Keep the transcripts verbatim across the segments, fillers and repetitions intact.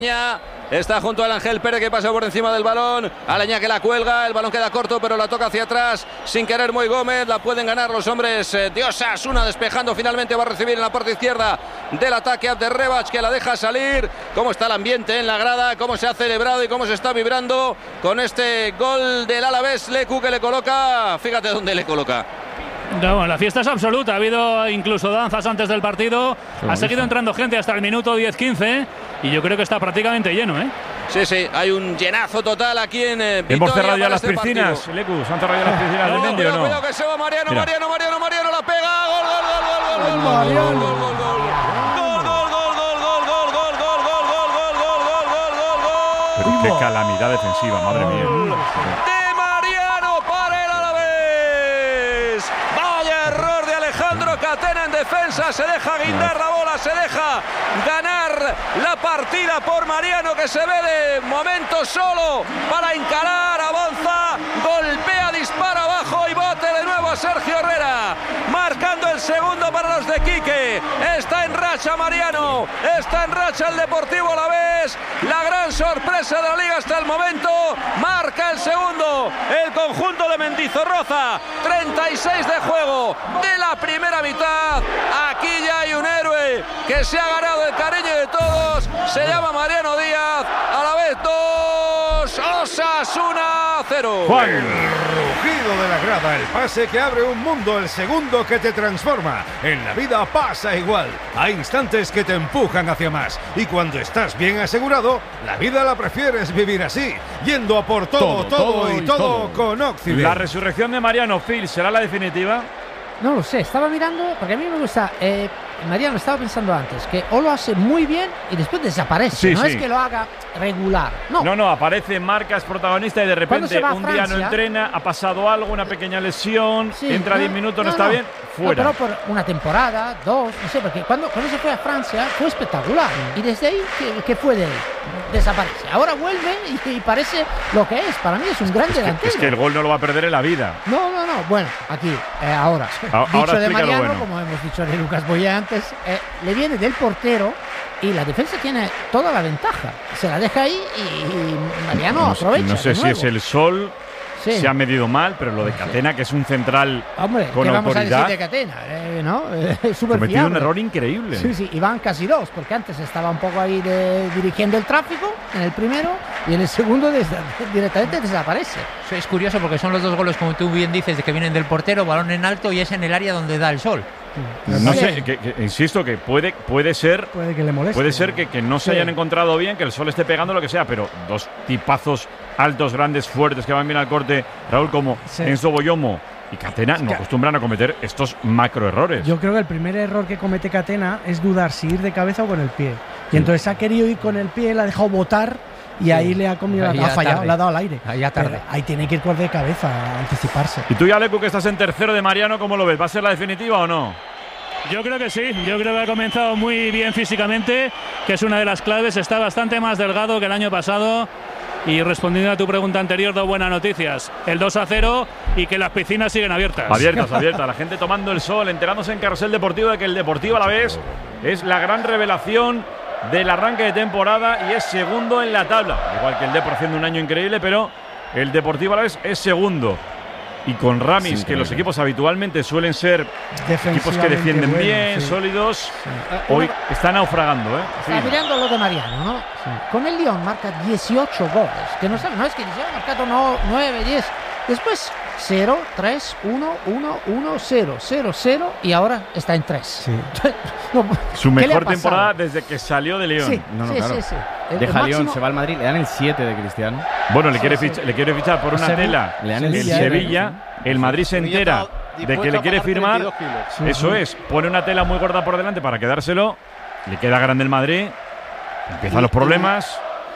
Está junto al Ángel Pérez que pasa por encima del balón. Aleñá que la cuelga, el balón queda corto pero la toca hacia atrás sin querer muy Gómez. La pueden ganar los hombres de Osasuna, despejando finalmente. Va a recibir en la parte izquierda del ataque Abderrebach, que la deja salir. Cómo está el ambiente en la grada, cómo se ha celebrado y cómo se está vibrando con este gol del Alavés. Lecu que le coloca, fíjate dónde le coloca. No, bueno, la fiesta es absoluta, ha habido incluso danzas antes del partido, ha seguido entrando gente hasta el minuto diez quince y yo creo que está prácticamente lleno, ¿eh? Sí, sí, hay un llenazo total aquí en eh, Vitoria. Hemos cerrado ya las este piscinas, Lecu, ¿se han cerrado ya las piscinas no, del Mendy o no? Cuidado que se va Mariano, Mira. Mariano, Mariano, Mariano, la pega, gol, gol, gol, gol, gol, gol, gol, gol, gol, gol, gol, gol. Pero qué calamidad defensiva, madre mía. De Mariano para el Alavés. Vaya error de Alejandro Catena en defensa. Se deja guindar la bola, se deja ganar la partida por Mariano, que se ve de momento solo para encarar, avanza, golpea, dispara abajo y bote de nuevo a Sergio Herrera. Marcando el segundo para los de Quique. Está en racha Mariano, está en racha el Deportivo Alavés. La gran sorpresa de la liga hasta el momento. Marca el segundo el conjunto de Mendizorroza. treinta y seis de juego de la primera mitad. Aquí ya hay un héroe que se ha ganado el cariño de todos. Se llama Mariano Díaz. Alavés dos, Osasuna cero. Juan. El rugido de la grada, el pase que abre un mundo, el segundo que te transforma. En la vida pasa igual. Hay instantes que te empujan hacia más. Y cuando estás bien asegurado, la vida la prefieres vivir así, yendo a por todo, todo, todo, todo y todo, todo con Occident. La resurrección de Mariano, Phil, ¿será la definitiva? No lo sé, estaba mirando, porque a mí me gusta, eh, Mariano, estaba pensando antes, que o lo hace muy bien y después desaparece, sí, no sí. es que lo haga regular, no. No, no, aparece, marca, es protagonista y de repente un Francia, día no entrena, ha pasado algo, una pequeña lesión, sí, entra diez no, minutos, no, no está no, bien, fuera. No, pero por una temporada, dos, no sé, porque cuando, cuando se fue a Francia fue espectacular y desde ahí, ¿qué, qué fue de él? Desaparece. Ahora vuelve y, y parece lo que es. Para mí es un gran es delantero. Que, es que el gol no lo va a perder en la vida. No, no, no. Bueno, aquí, eh, ahora. A, dicho ahora de Mariano, bueno. como hemos dicho de Lucas Boyé antes, eh, le viene del portero y la defensa tiene toda la ventaja. Se la deja ahí y, y Mariano no, aprovecha. No sé de si nuevo. es el sol. Sí. Se ha medido mal, pero lo de Catena, que es un central Hombre, con ¿qué vamos autoridad, a decir de Catena? Eh, ¿no? Eh, súper cometido fiable. un error increíble. Sí, sí, y van casi dos, porque antes estaba un poco ahí de, dirigiendo el tráfico en el primero y en el segundo des, directamente desaparece. Eso es curioso porque son los dos goles, como tú bien dices, de que vienen del portero, balón en alto y es en el área donde da el sol. No sé, que, que, insisto que puede, puede ser, puede que le moleste. Puede ser que, que no se Sí. hayan encontrado bien, que el sol esté pegando lo que sea, pero dos tipazos altos, grandes, fuertes, que van bien al corte, Raúl, como Sí. Enzo Boyomo y Catena, no que- acostumbran a cometer estos macro errores. Yo creo que el primer error que comete Catena es dudar si ir de cabeza o con el pie. Y entonces ha querido ir con el pie, le ha dejado botar y Sí. ahí le ha comido, Ahí la, ha ya fallado, tarde. le ha dado al aire. Ahí ya tarde. Pero ahí tiene que ir con de cabeza, a anticiparse. Y tú, Yalecu, que estás en tercero de Mariano, ¿cómo lo ves? ¿Va a ser la definitiva o no? Yo creo que sí, yo creo que ha comenzado muy bien físicamente, que es una de las claves, está bastante más delgado que el año pasado y respondiendo a tu pregunta anterior, dos buenas noticias, el dos a cero y que las piscinas siguen abiertas. Abiertas, abiertas, la gente tomando el sol, enterándose en Carrusel Deportivo de que el Deportivo Alavés es la gran revelación del arranque de temporada y es segundo en la tabla, igual que el Depor haciendo un año increíble, pero el Deportivo Alavés es segundo. Y con Ramis, Sí, que los equipos habitualmente suelen ser equipos que defienden bueno, bien, sí. sólidos, Sí. hoy está naufragando, ¿eh? Está Sí. mirando lo de Mariano, ¿no? Con el Lyon marca dieciocho goles, que no, sabe, no es que dice, ha marcado no, nueve, diez. Después cero, tres, uno, uno, uno, cero, cero, cero y ahora está en tres. Sí. No, Su ¿qué le ha mejor pasado? temporada desde que salió de León. Sí, No, no, sí, claro. sí, sí. El- Deja el León, máximo- se va al Madrid, le dan el siete de Cristiano. Bueno, le, quiere sí. fichar, le quiere fichar por una Sevilla. tela Le dan el el Sevilla, Sevilla. el Madrid se entera de que le quiere firmar. Sí, Eso sí. es, pone una tela muy gorda por delante para quedárselo. Le queda grande el Madrid. Empiezan los problemas.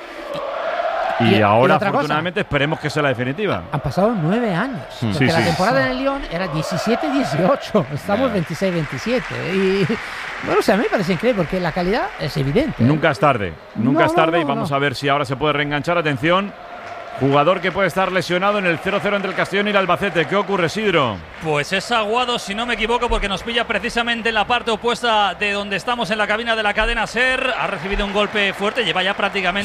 Y, y- ahora, y otra cosa. afortunadamente, esperemos que sea la definitiva. Han pasado nueve años. Sí, Porque la sí. temporada en el Lyon era diecisiete dieciocho. Estamos veintiséis veintisiete. Y bueno, o sea, a mí me parece increíble porque la calidad es evidente. ¿eh? Nunca es tarde. Nunca No, es tarde no, y no, vamos no. a ver si ahora se puede reenganchar. Atención, Jugador que puede estar lesionado en el cero cero entre el Castellón y el Albacete. ¿Qué ocurre, Sidro? Pues es Aguado, si no me equivoco, porque nos pilla precisamente en la parte opuesta de donde estamos en la cabina de la cadena SER. Ha recibido un golpe fuerte, lleva ya prácticamente